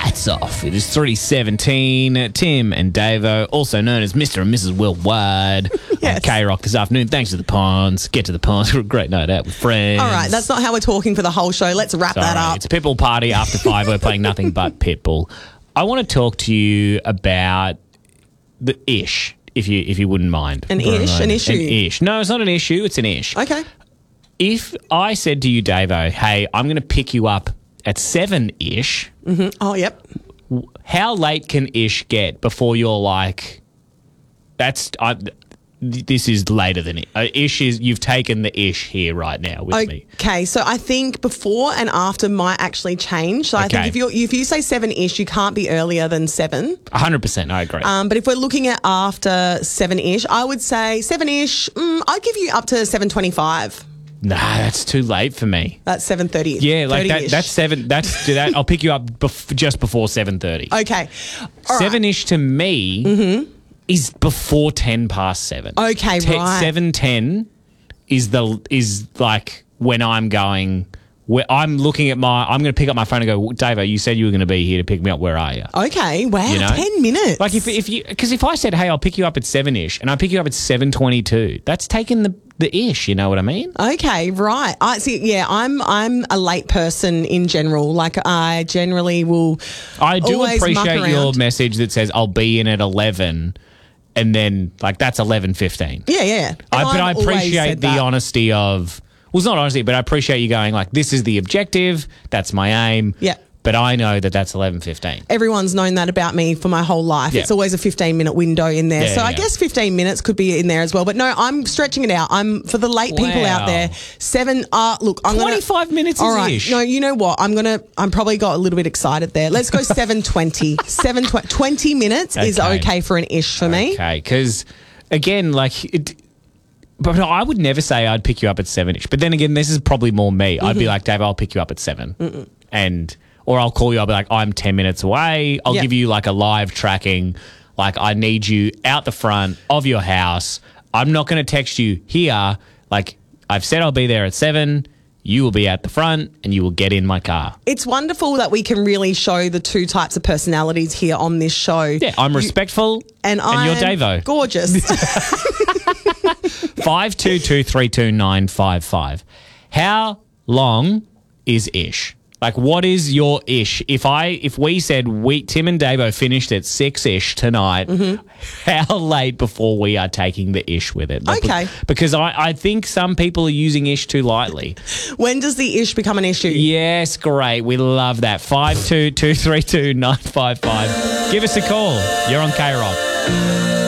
Lights off. It is 3:17. Tim and Davo, also known as Mr. and Mrs. Worldwide, Yes. on K-Rock this afternoon. Thanks to the Ponds. Get to the Ponds for a great night out with friends. All right, that's not how we're talking for the whole show. Let's wrap that up. It's a Pitbull party after 5. We're playing nothing but Pitbull. I want to talk to you about the ish, if you wouldn't mind. An ish? An issue? An ish. No, it's not an issue. It's an ish. Okay. If I said to you, Davo, hey, I'm going to pick you up at 7-ish, Oh, yep. how late can ish get before you're like, this is later than it. Ish is, you've taken the ish here right now with me. Okay, so I think before and after might actually change. So I think if you say 7-ish, you can't be earlier than 7. 100%, I agree. But if we're looking at after 7-ish, I would say 7-ish, I'd give you up to 7:25. Nah, that's too late for me. That's 7:30. Yeah, like 30-ish. that's 7. That I'll pick you up just before 7:30. Okay. All right. 7-ish to me is before 10 past 7. Okay, right. 7:10 is like when I'm going. Where I'm looking at I'm going to pick up my phone and go, Davo, you said you were going to be here to pick me up. Where are you? Okay, wow, You know? 10 minutes. Like because if I said, hey, I'll pick you up at 7-ish, and I pick you up at 7:22, that's taking the ish. You know what I mean? Okay, right. I see. Yeah, I'm a late person in general. Like I generally will. I do always muck appreciate your around. message that says I'll be in at 11, and then like that's 11:15. Yeah. But I I've always appreciate said the that. honesty of. Well, it's not honesty, but I appreciate you going like, this is the objective. That's my aim. Yeah. But I know that that's 11:15. Everyone's known that about me for my whole life. Yeah. It's always a 15-minute window in there. Yeah, so I yeah. guess 15 minutes could be in there as well. But no, I'm stretching it out. I'm for the late people Wow. out there. 7. Look, I'm 25 minutes All is right. ish. No, you know what? I'm probably got a little bit excited there. Let's go 7:20. 20 minutes is Okay. okay for an ish for me. Okay, because again, but no, I would never say I'd pick you up at 7-ish. But then again, this is probably more me. I'd be like, Dave, I'll pick you up at 7. Or I'll call you. I'll be like, I'm 10 minutes away. I'll Yep. give you like a live tracking. Like, I need you out the front of your house. I'm not going to text you here. Like, I've said I'll be there at 7. You will be at the front and you will get in my car. It's wonderful that we can really show the two types of personalities here on this show. Yeah, I'm respectful And you're Davo. Gorgeous. 522-329-55. How long is ish? Like, what is your ish? If we said Tim and Davo finished at 6-ish tonight, how late before we are taking the ish with it? Like, Okay. Because I think some people are using ish too lightly. When does the ish become an issue? Yes, great. We love that. 522-329-55. Give us a call. You're on K-Rock.